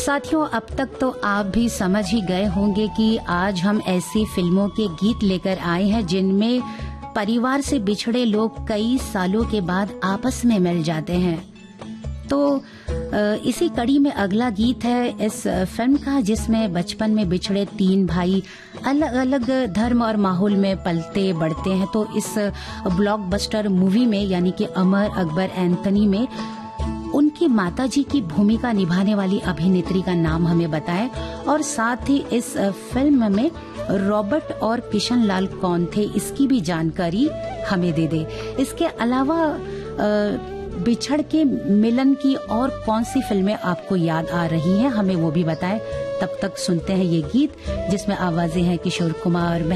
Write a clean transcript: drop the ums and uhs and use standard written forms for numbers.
साथियों, अब तक तो आप भी समझ ही गए होंगे कि आज हम ऐसी फिल्मों के गीत लेकर आए हैं जिनमें परिवार से बिछड़े लोग कई सालों के बाद आपस में मिल जाते हैं। तो इसी कड़ी में अगला गीत है इस फिल्म का, जिसमें बचपन में बिछड़े तीन भाई अलग अलग धर्म और माहौल में पलते बढ़ते हैं। तो इस ब्लॉकबस्टर मूवी में यानी कि अमर अकबर एंथनी में उनकी माताजी की भूमिका निभाने वाली अभिनेत्री का नाम हमें बताएं, और साथ ही इस फिल्म में रॉबर्ट और किशन लाल कौन थे इसकी भी जानकारी हमें दे दे। इसके अलावा बिछड़ के मिलन की और कौन सी फिल्में आपको याद आ रही हैं, हमें वो भी बताएं। तब तक सुनते हैं ये गीत जिसमें आवाजें हैं किशोर कुमार,